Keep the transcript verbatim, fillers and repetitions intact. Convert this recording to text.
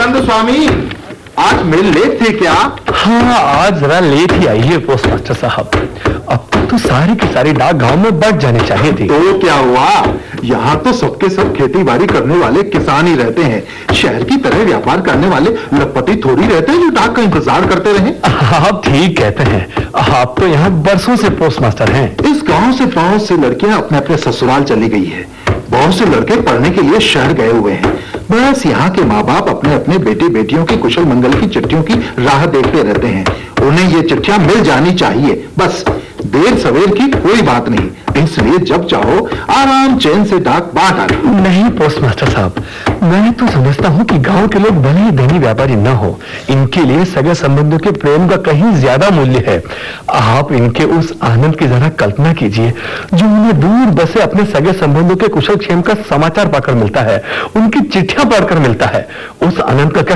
नंद स्वामी, आज mail late थे क्या? हाँ, आज जरा लेट ही आई है पोस्ट मास्टर साहब। अब तो सारी की सारी डाक गांव में बढ़ जानी चाहिए थी। तो क्या हुआ? यहाँ तो सबके सब खेती बाड़ी करने वाले किसान ही रहते हैं। शहर की तरह व्यापार करने वाले लखपति थोड़ी रहते हैं जो डाक का इंतजार करते रहे। आप ठीक कहते हैं, आप तो यहाँ बरसों से पोस्ट मास्टर हैं। इस गांव से बहुत सी लड़कियां अपने अपने ससुराल चली गई है। बहुत से लड़के पढ़ने के लिए शहर गए हुए हैं। बस यहाँ के माँ बाप अपने अपने बेटे बेटियों की कुशल मंगल की चिट्ठियों की राह देखते रहते हैं। उन्हें ये चिट्ठियां मिल जानी चाहिए, बस देर सवेर की कोई बात नहीं। इसलिए जब चाहो आराम चैन से डाक बांट आना। नहीं पोस्ट मास्टर साहब, मैं तो समझता हूँ कि गांव के लोग भले ही धनी व्यापारी न हो, इनके लिए सगे संबंधों के प्रेम का कहीं ज्यादा मूल्य है। आप इनके उस आनंद की जरा कल्पना कीजिए जो उन्हें दूर बसे अपने सगे संबंधों के कुशल क्षेम का समाचार पाकर मिलता है, उनकी चिट्ठियां पढ़कर मिलता है। उस आनंद का